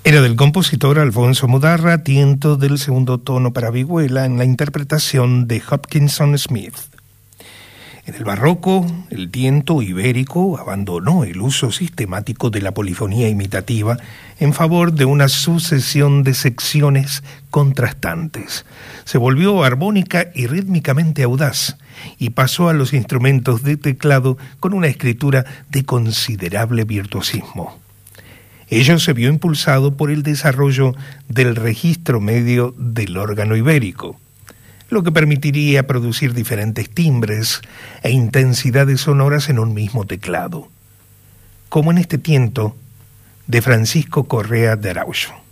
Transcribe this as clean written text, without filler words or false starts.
Era del compositor Alfonso Mudarra, tiento del segundo tono para vihuela en la interpretación de Hopkinson Smith. En el barroco, el tiento ibérico abandonó el uso sistemático de la polifonía imitativa en favor de una sucesión de secciones contrastantes. Se volvió armónica y rítmicamente audaz y pasó a los instrumentos de teclado con una escritura de considerable virtuosismo. Ello se vio impulsado por el desarrollo del registro medio del órgano ibérico, lo que permitiría producir diferentes timbres e intensidades sonoras en un mismo teclado, como en este tiento de Francisco Correa de Araujo.